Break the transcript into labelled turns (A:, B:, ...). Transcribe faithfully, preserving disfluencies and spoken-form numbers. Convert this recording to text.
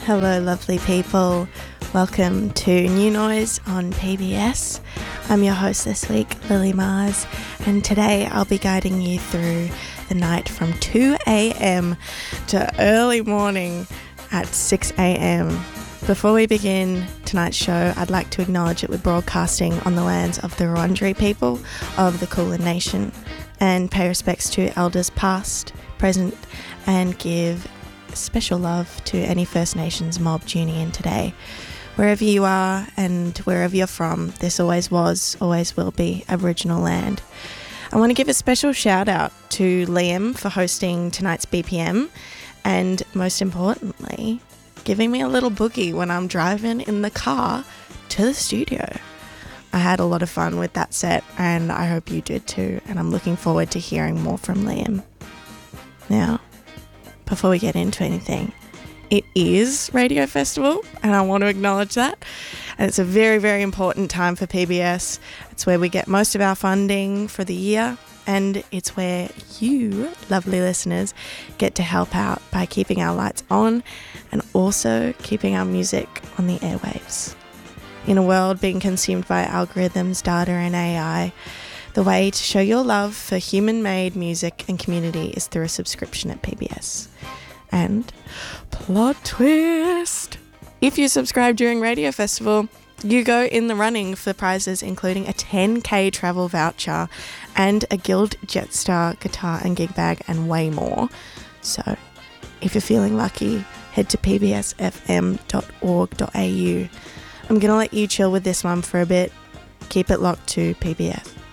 A: Hello, lovely people. Welcome to New Noise on P B S. I'm your host this week, Lily Mars, and today I'll be guiding you through the night from two a.m. to early morning at six a.m. Before we begin tonight's show, I'd like to acknowledge that we're broadcasting on the lands of the Wurundjeri people of the Kulin Nation and pay respects to elders past, present, and give special love to any First Nations mob tuning in today. Wherever you are and wherever you're from, this always was, always will be Aboriginal land. I want to give a special shout out to Liam for hosting tonight's B P M and, most importantly, giving me a little boogie when I'm driving in the car to the studio. I had a lot of fun with that set and I hope you did too, and I'm looking forward to hearing more from Liam. Now, before we get into anything, it is Radio Festival and I want to acknowledge that. And it's a very, very important time for P B S. It's where we get most of our funding for the year, and it's where you, lovely listeners, get to help out by keeping our lights on and also keeping our music on the airwaves. In a world being consumed by algorithms, data and A I, the way to show your love for human-made music and community is through a subscription at P B S. And plot twist! If you subscribe during Radio Festival, you go in the running for prizes including a ten k travel voucher and a Guild Jetstar guitar and gig bag and way more. So, if you're feeling lucky, head to p b s f m dot org dot a u. I'm going to let you chill with this one for a bit. Keep it locked to P B S.